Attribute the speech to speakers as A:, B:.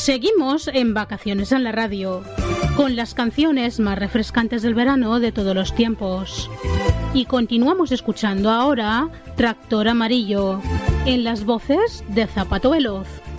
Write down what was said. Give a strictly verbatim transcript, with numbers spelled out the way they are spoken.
A: Seguimos en Vacaciones en la Radio, con las canciones más refrescantes del verano de todos los tiempos. Y continuamos escuchando ahora Tractor Amarillo, en las voces de Zapato Veloz.